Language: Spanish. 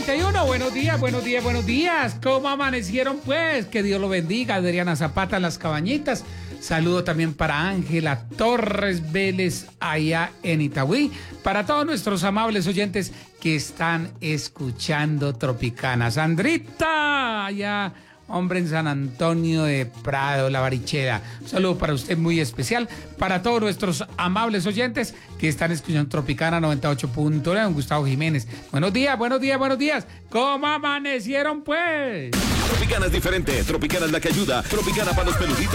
Buenos días, buenos días, buenos días. ¿Cómo amanecieron, pues? Que Dios lo bendiga. Adriana Zapata en las Cabañitas. Saludo también para Ángela Torres Vélez allá en Itagüí. Para todos nuestros amables oyentes que están escuchando Tropicana. Sandrita, allá, hombre, en San Antonio de Prado, La Barichera. Un saludo para usted muy especial. Para todos nuestros amables oyentes que están escuchando Tropicana 98.9, don Gustavo Jiménez. Buenos días, buenos días, buenos días. ¿Cómo amanecieron, pues? Tropicana es diferente. Tropicana es la que ayuda. Tropicana para los peluditos.